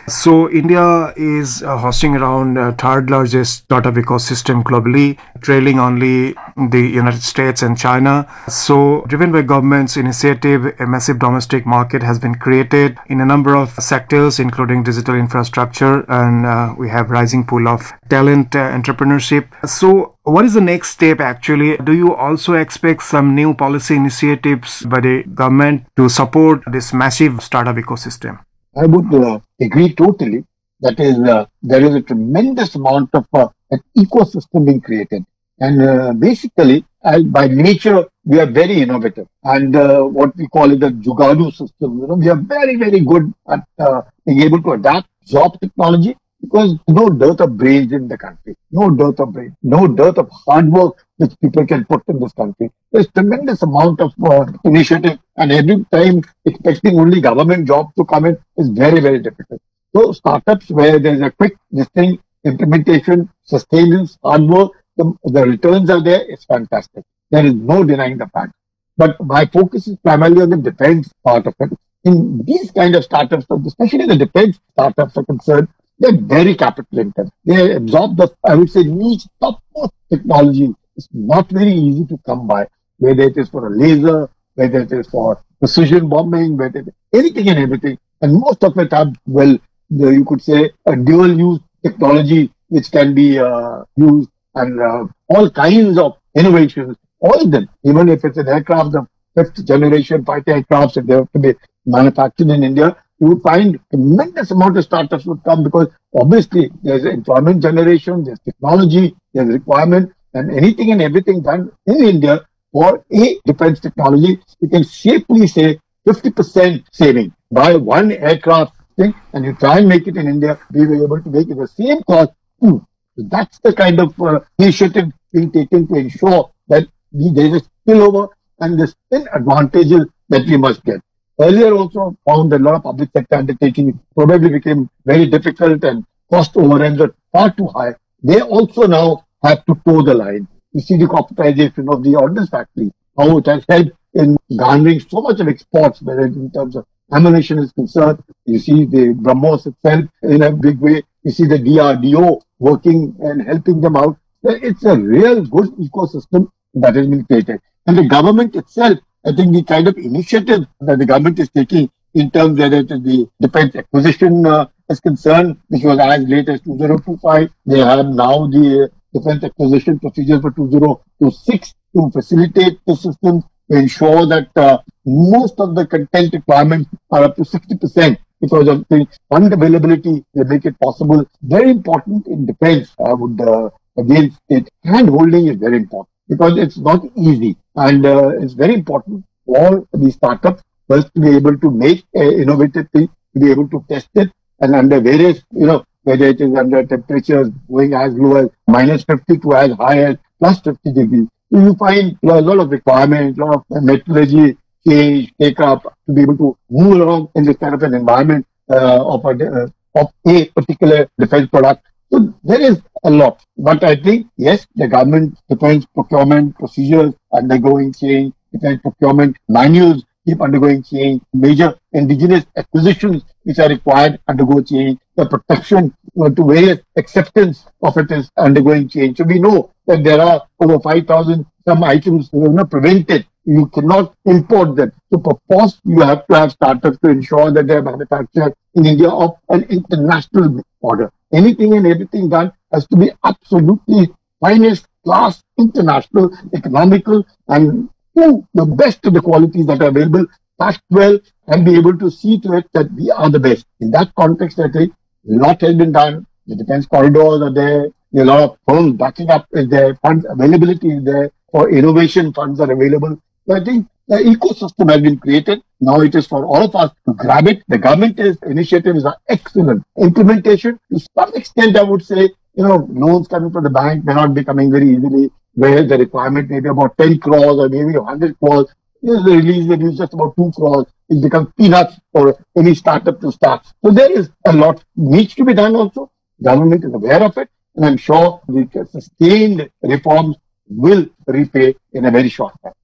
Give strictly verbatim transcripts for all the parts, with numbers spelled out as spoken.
So India is uh, hosting around uh, third largest startup ecosystem globally, trailing only the United States and China. So driven by government's initiative, a massive domestic market has been created in a number of sectors, including digital infrastructure, and uh, we have rising pool of talent uh, entrepreneurship. So what is the next step actually? Do you also expect some new policy initiatives by the government to support this massive startup ecosystem? I would uh, agree totally. That is, uh, there is a tremendous amount of uh, an ecosystem being created. And uh, basically, uh, by nature, we are very innovative. And uh, what we call it the Jugadu system, you know, we are very, very good at uh, being able to adapt, absorb technology, because no dearth of brains in the country, no dearth of brains, no dearth of hard work which people can put in this country. There's tremendous amount of uh, initiative, and every time expecting only government jobs to come in is very, very difficult. So startups where there's a quick this thing, implementation, sustenance, hard work, the, the returns are there, it's fantastic. There is no denying the fact. But my focus is primarily on the defense part of it. In these kind of startups, especially the defense startups are concerned, they're very capital intensive. They absorb the, I would say, niche topmost technology. It's not very easy to come by, whether it is for a laser, whether it is for precision bombing, whether it is anything and everything. And most of it are, well, the, you could say, a dual use technology which can be uh, used, and uh, all kinds of innovations, all of them, even if it's an aircraft, the fifth generation fighter aircrafts, if they have to be manufactured in India, you would find tremendous amount of startups would come, because obviously there's employment generation, there's technology, there's requirement, and anything and everything done in India for a defense technology, you can safely say fifty percent saving. Buy one aircraft thing and you try and make it in India, we were able to make it the same cost. So that's the kind of uh, initiative being taken to ensure that we, there is a spillover and the spin advantages that we must get. Earlier also found that a lot of public sector undertaking probably became very difficult and cost overruns are far too high. They also now have to toe the line. You see the corporatization of the ordnance factory, how it has helped in garnering so much of exports, whether in terms of ammunition is concerned. You see the BrahMos itself in a big way. You see the D R D O working and helping them out. It's a real good ecosystem that has been created. And the government itself, I think the kind of initiative that the government is taking in terms whether it is the defense acquisition uh, is concerned, which was as late as two thousand twenty-five. They have now the defense acquisition procedures for two thousand twenty-six to facilitate the system to ensure that uh, most of the content requirements are up to sixty percent because of the fund availability. They make it possible. Very important in defense. I would uh, again state hand holding is very important, because it's not easy, and uh, it's very important for the startups first to be able to make uh, innovative things, to be able to test it, and under various, you know, whether it is under temperatures going as low as minus fifty to as high as plus fifty degrees. You find a lot of requirements, a lot of methodology change, take up to be able to move along in this kind of an environment uh, of, a, uh, of a particular defense product. So there is a lot. But I think, yes, the government defense procurement procedures undergoing change, defense procurement manuals keep undergoing change, major indigenous acquisitions which are required undergo change, the protection uh, to various acceptance of it is undergoing change. So we know that there are over five thousand some items that are not prevented. You cannot import them. So for cost, you have to have startups to ensure that they are manufactured in India of an international order. Anything and everything done has to be absolutely finest class, international, economical, and to the best of the qualities that are available, packed well, and be able to see to it that we are the best. In that context, I think a lot has been done. The defense corridors are there. There are a lot of firms backing up is there. Funds availability is there. For innovation, funds are available. So I think the ecosystem has been created. Now it is for all of us to grab it. The government's initiatives are excellent. Implementation, to some extent, I would say, you know, loans coming from the bank may not be coming very easily, where the requirement may be about ten crores or maybe one hundred crores. This is the release that is just about two crores. It becomes peanuts for any startup to start. So there is a lot needs to be done also. Government is aware of it, and I'm sure the sustained reforms will repay in a very short time.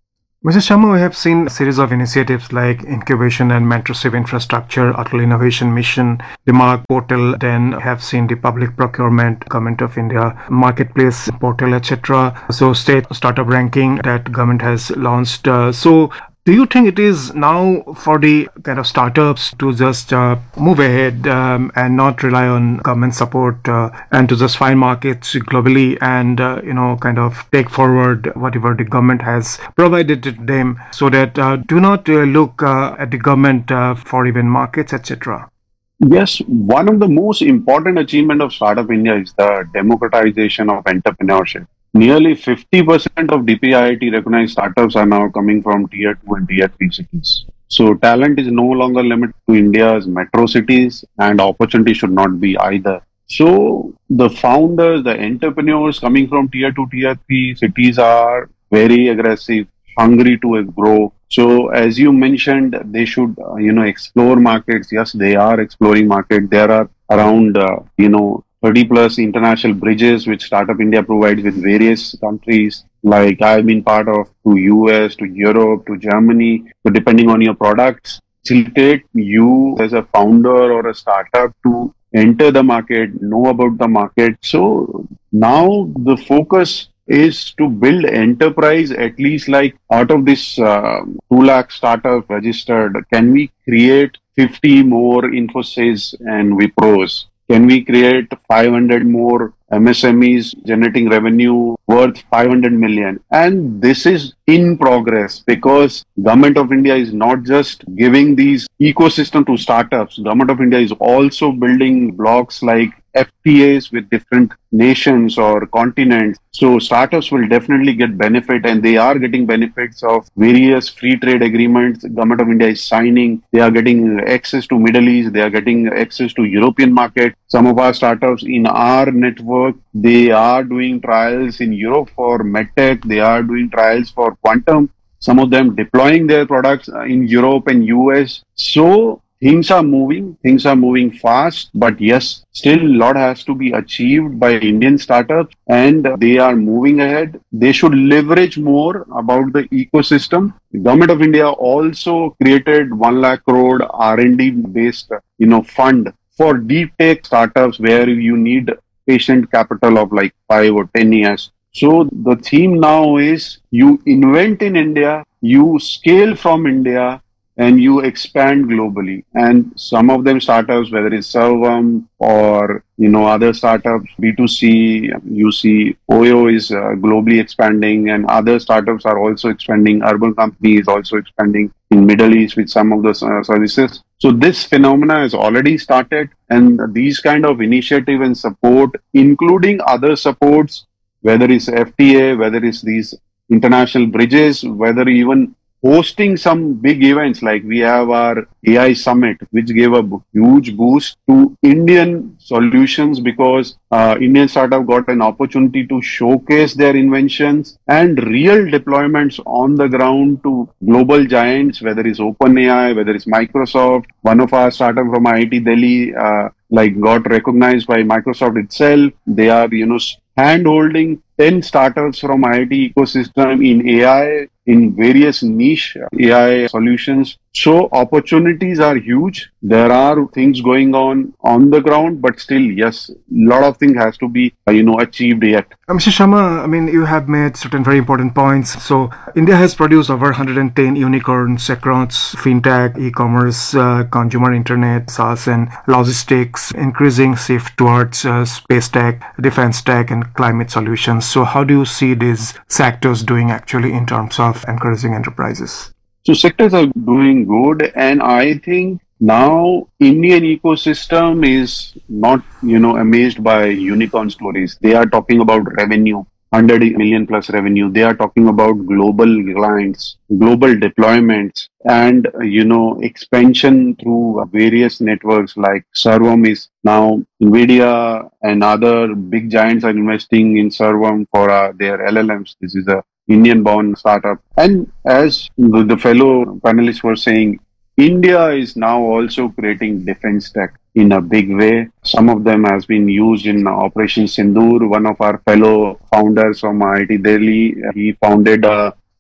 mister Sharma, we have seen a series of initiatives like incubation and mentorship infrastructure, Atal Innovation Mission, the Mark portal, then have seen the public procurement, Government of India marketplace portal, et cetera. So state startup ranking that government has launched. Uh, so do you think it is now for the kind of startups to just uh, move ahead um, and not rely on government support uh, and to just find markets globally and, uh, you know, kind of take forward whatever the government has provided to them so that uh, do not uh, look uh, at the government uh, for even markets, et cetera? Yes, one of the most important achievement of Startup India is the democratization of entrepreneurship. Nearly fifty percent of D P I I T recognized startups are now coming from tier two and tier three cities. So talent is no longer limited to India's metro cities and opportunity should not be either. So the founders, the entrepreneurs coming from tier two, tier three cities are very aggressive, hungry to grow. So as you mentioned, they should, uh, you know, explore markets. Yes, they are exploring market. There are around, uh, you know, thirty plus international bridges which Startup India provides with various countries. Like I've been part of to U S, to Europe, to Germany. So depending on your products, facilitate you as a founder or a startup to enter the market, know about the market. So now the focus is to build enterprise, at least like out of this uh, two lakh startup registered, can we create fifty more Infosys and Wipros? Can we create five hundred more M S M Es generating revenue worth five hundred million? And this is in progress because Government of India is not just giving these ecosystem to startups. Government of India is also building blocks like F T As with different nations or continents. So startups will definitely get benefit and they are getting benefits of various free trade agreements Government of India is signing. They are getting access to Middle East. They are getting access to European market. Some of our startups in our network, they are doing trials in Europe for MedTech. They are doing trials for quantum. Some of them deploying their products in Europe and U S. So things are moving, things are moving fast, but yes, still a lot has to be achieved by Indian startups and they are moving ahead. They should leverage more about the ecosystem. The Government of India also created one lakh crore R and D based, you know, fund for deep tech startups where you need patient capital of like five or ten years. So the theme now is you invent in India, you scale from India, and you expand globally. And some of them startups, whether it's Servam or, you know, other startups, B two C, you see Oyo is uh, globally expanding and other startups are also expanding. Urban Company is also expanding in Middle East with some of the uh, services. So this phenomena has already started and these kind of initiative and support, including other supports, whether it's F T A, whether it's these international bridges, whether even hosting some big events like we have our A I summit, which gave a huge boost to Indian solutions because uh, Indian startup got an opportunity to showcase their inventions and real deployments on the ground to global giants, whether it's OpenAI, whether it's Microsoft. One of our startup from I I T Delhi, uh, like got recognized by Microsoft itself. They are, you know, hand holding ten startups from I I T ecosystem in A I, in various niche A I solutions. So opportunities are huge. There are things going on on the ground, but still, yes, a lot of things has to be, uh, you know, achieved yet. Uh, mister Sharma, I mean, you have made certain very important points. So India has produced over one hundred ten unicorns across fintech, e-commerce, uh, consumer internet, SaaS and logistics, increasing shift towards uh, space tech, defense tech and climate solutions. So how do you see these sectors doing actually in terms of encouraging enterprises? So sectors are doing good, and I think now Indian ecosystem is not, you know, amazed by unicorn stories. They are talking about revenue, one hundred million plus revenue. They are talking about global clients, global deployments, and, you know, expansion through various networks like Servam is now NVIDIA and other big giants are investing in Servam for uh, their L L Ms. This is a Indian-born startup. And as the, the fellow panelists were saying, India is now also creating defense tech in a big way. Some of them has been used in Operation Sindoor. One of our fellow founders from I I T Delhi, he founded a,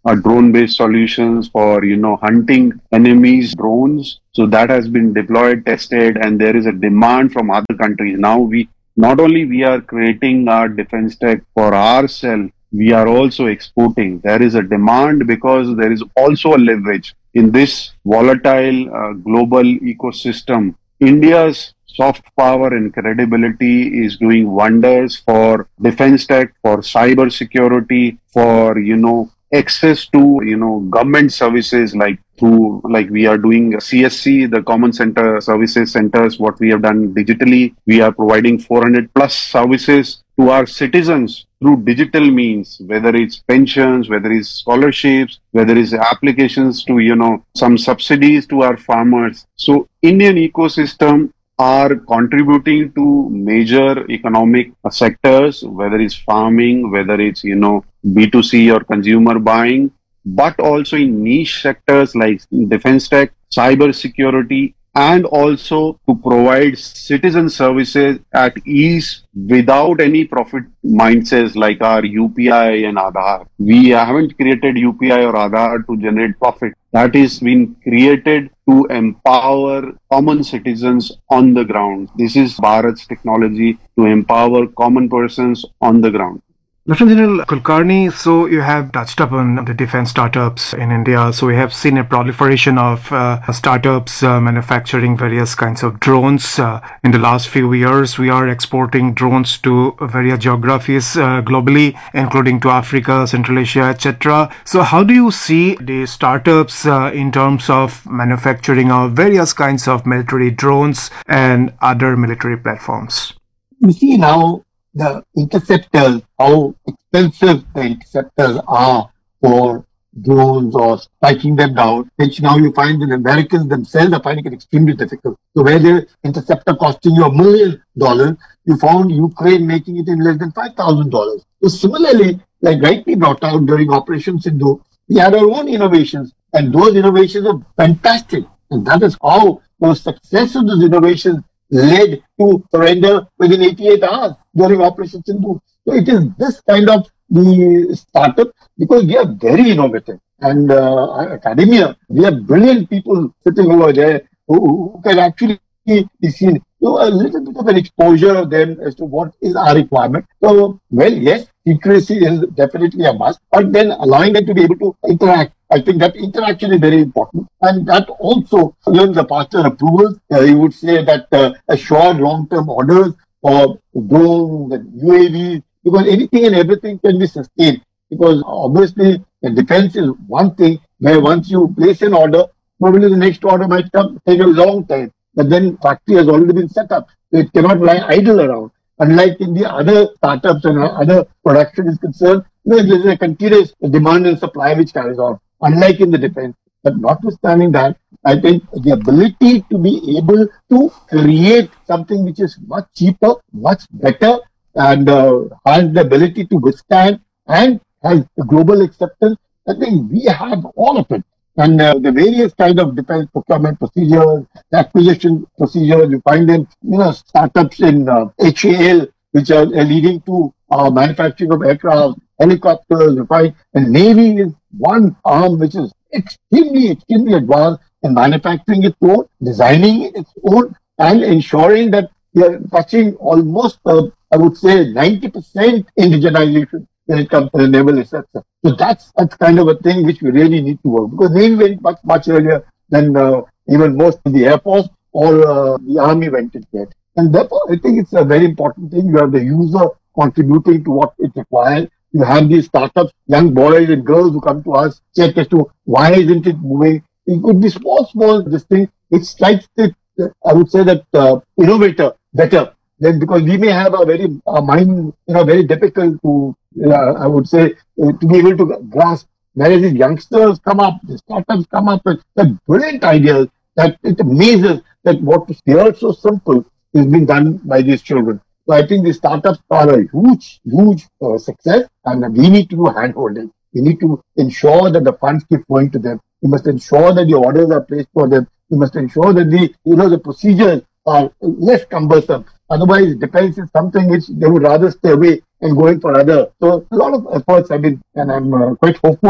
uh, drone-based solutions for, you know, hunting enemies' drones. So that has been deployed, tested, and there is a demand from other countries. Now we not only we are creating our defense tech for ourselves, we are also exporting. There is a demand because there is also a leverage in this volatile uh, global ecosystem. India's soft power and credibility is doing wonders for defense tech, for cyber security, for, you know, access to, you know, government services like through, like we are doing C S C, the Common Center Services Centers, what we have done digitally. We are providing four hundred plus services to our citizens through digital means, whether it's pensions, whether it's scholarships, whether it's applications to, you know, some subsidies to our farmers. So Indian ecosystem are contributing to major economic sectors, whether it's farming, whether it's, you know, B two C or consumer buying, but also in niche sectors like defense tech, cyber security, and also to provide citizen services at ease without any profit mindsets like our U P I and Aadhaar. We haven't created U P I or Aadhaar to generate profit. That is been created to empower common citizens on the ground. This is Bharat's technology to empower common persons on the ground. Lieutenant General Kulkarni, so you have touched upon the defense startups in India. So we have seen a proliferation of uh, startups uh, manufacturing various kinds of drones. Uh, in the last few years, we are exporting drones to various geographies uh, globally, including to Africa, Central Asia, et cetera. So how do you see the startups uh, in terms of manufacturing of various kinds of military drones and other military platforms? You see now, the interceptors, how expensive the interceptors are for drones or striking them down, which now you find the Americans themselves are finding it extremely difficult. So where the interceptor costing you a million dollars, you found Ukraine making it in less than five thousand dollars. So similarly, like rightly brought out during Operation Sindhu, we had our own innovations, and those innovations are fantastic. And that is how the success of those innovations led to surrender within eighty-eight hours during Operation Sindhu. So it is this kind of the startup, because we are very innovative. And uh, academia, we have brilliant people sitting over there who, who can actually be seen. So a little bit of an exposure of them as to what is our requirement. So, well, yes, secrecy is definitely a must, but then allowing them to be able to interact. I think that interaction is very important. And that also, even the partner approvals, uh, you would say that uh, assured long-term orders for drones and U A Vs, because anything and everything can be sustained. Because obviously, the defense is one thing where once you place an order, probably the next order might come, take a long time. But then factory has already been set up. So it cannot lie idle around. Unlike in the other startups and other production is concerned, you know, there is a continuous demand and supply which carries on. Unlike in the defense. But notwithstanding that, I think the ability to be able to create something which is much cheaper, much better, and uh, has the ability to withstand and has global acceptance, I think we have all of it. And uh, the various kind of defense procurement procedures, acquisition procedures, you find them, you know, startups in uh, H A L, which are uh, leading to uh, manufacturing of aircraft, helicopters, you find, and Navy is one arm which is extremely, extremely advanced in manufacturing its own, designing its own, and ensuring that we are touching almost, uh, I would say, ninety percent indigenization when it comes to the naval sector. So that's that's kind of a thing which we really need to work, because Navy went much, much earlier than uh, even most of the Air Force or uh, the Army went into it. And therefore, I think it's a very important thing. You have the user contributing to what it requires. You have these startups, young boys and girls who come to us, check as to why isn't it moving. It could be small, small, this thing. It strikes the, I would say that uh, innovator better. Then because we may have a very uh, mind, you know, very difficult to, uh, I would say, uh, to be able to grasp. Whereas these youngsters come up, the startups come up with the brilliant ideas that it amazes that what appears so simple is being done by these children. So I think the startups are a huge, huge uh, success, and we need to do hand-holding. We need to ensure that the funds keep going to them. We must ensure that the orders are placed for them. We must ensure that the, you know, the procedures are less cumbersome. Otherwise, defense is something which they would rather stay away and going for other. So a lot of efforts have been, and I'm uh, quite hopeful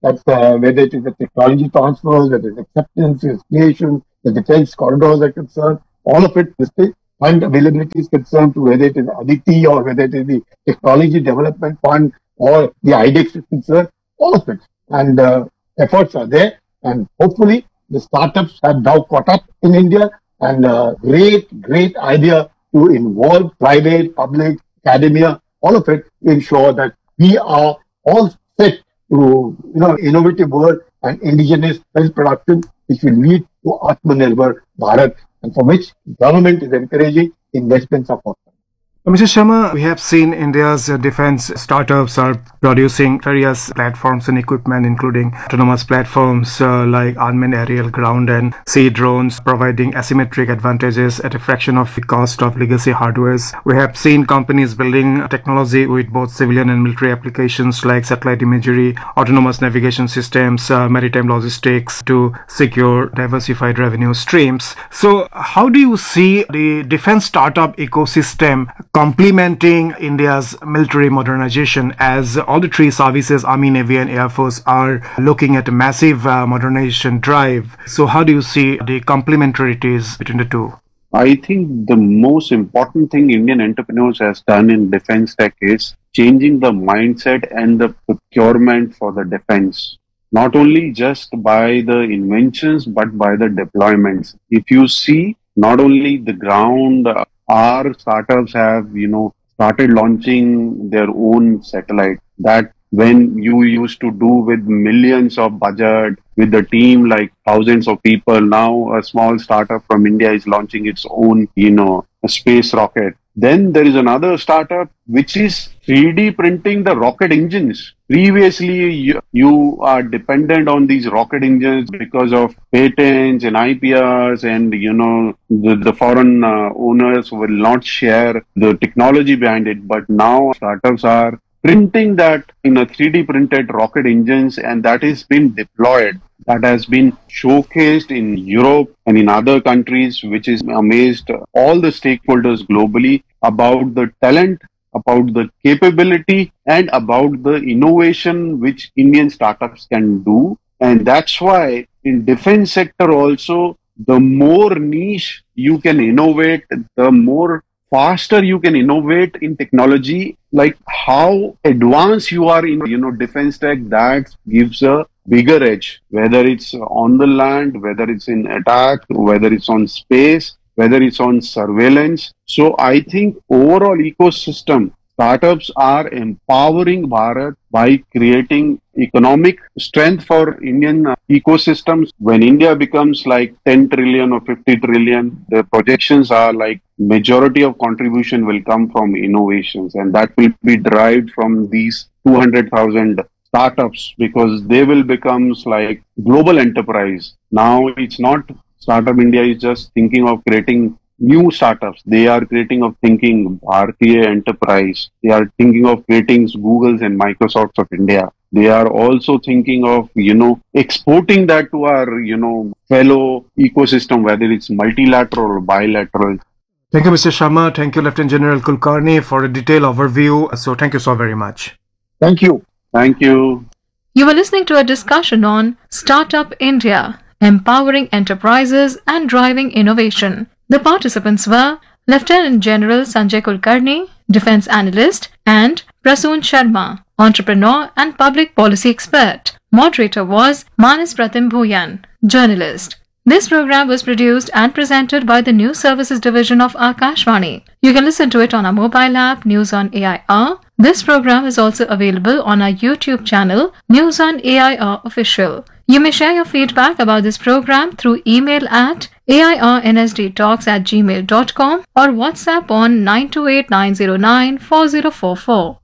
That's uh, whether it is the technology transfers, whether it's acceptance, creation, the defense corridors are concerned, all of it, this thing, fund availability is concerned, to whether it is Aditi or whether it is the technology development fund or the I D E X is concerned, all of it. And uh, efforts are there. And hopefully the startups have now caught up in India, and uh, great, great idea to involve private, public, academia, all of it, to ensure that we are all set to, you know, innovative world and indigenous health production, which will lead to Atmanirbhar Bharat, and for which government is encouraging investments of our. Mister Sharma, we have seen India's uh, defense startups are producing various platforms and equipment, including autonomous platforms uh, like unmanned aerial, ground and sea drones, providing asymmetric advantages at a fraction of the cost of legacy hardwares. We have seen companies building technology with both civilian and military applications like satellite imagery, autonomous navigation systems, uh, maritime logistics to secure diversified revenue streams. So how do you see the defense startup ecosystem complementing India's military modernization, as all the three services, Army, Navy and Air Force, are looking at a massive uh, modernization drive? So how do you see the complementarities between the two? I think the most important thing Indian entrepreneurs has done in defense tech is changing the mindset and the procurement for the defense. Not only just by the inventions, but by the deployments. If you see, not only the ground, uh, our startups have, you know, started launching their own satellite. That when you used to do with millions of budget, with the team like thousands of people, now a small startup from India is launching its own, you know, space rocket. Then there is another startup which is three D printing the rocket engines. Previously, you, you are dependent on these rocket engines because of patents and I P Rs, and, you know, the, the foreign uh, owners will not share the technology behind it. But now startups are printing that in a three D printed rocket engines, and that is been deployed. That has been showcased in Europe and in other countries, which is amazed all the stakeholders globally about the talent, about the capability, and about the innovation which Indian startups can do. And that's why in defense sector also, the more niche you can innovate, the more faster you can innovate in technology. Like how advanced you are in, you know, defense tech, that gives a bigger edge, whether it's on the land, whether it's in attack, whether it's on space, whether it's on surveillance. So I think overall ecosystem, startups are empowering Bharat by creating economic strength for Indian uh, ecosystems. When India becomes like ten trillion or fifty trillion, the projections are like majority of contribution will come from innovations, and that will be derived from these two hundred thousand startups, because they will become like global enterprise. Now it's not Startup India is just thinking of creating new startups. They are creating of thinking Bharatiya enterprise. They are thinking of creating Googles and Microsofts of India. They are also thinking of, you know, exporting that to our, you know, fellow ecosystem, whether it's multilateral or bilateral. Thank you, Mister Sharma. Thank you, Lieutenant General Kulkarni, for a detailed overview. So thank you so very much. Thank you. Thank you. You were listening to a discussion on Startup India, empowering enterprises and driving innovation. The participants were Lieutenant General Sanjay Kulkarni, Defense Analyst, and Prasoon Sharma, Entrepreneur and Public Policy Expert. Moderator was Manas Pratim Bhuyan, Journalist. This program was produced and presented by the News Services Division of Akashvani. You can listen to it on our mobile app, News on A I R. This program is also available on our YouTube channel, News on A I R Official. You may share your feedback about this program through email at airnsdtalks at gmail dot com or WhatsApp on nine two eight nine zero nine four zero four four.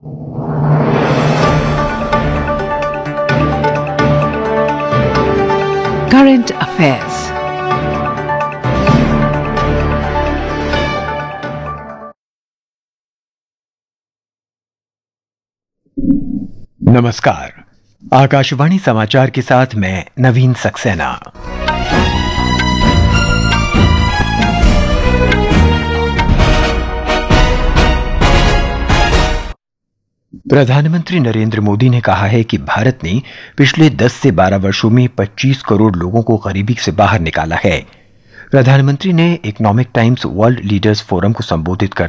Current Affairs. नमस्कार, आकाशवाणी समाचार के साथ मैं नवीन सक्सेना। प्रधानमंत्री नरेंद्र मोदी ने कहा है कि भारत ने पिछले दस से बारह वर्षों में पच्चीस करोड़ लोगों को गरीबी से बाहर निकाला है। प्रधानमंत्री ने economic times world leaders forum को संबोधित कर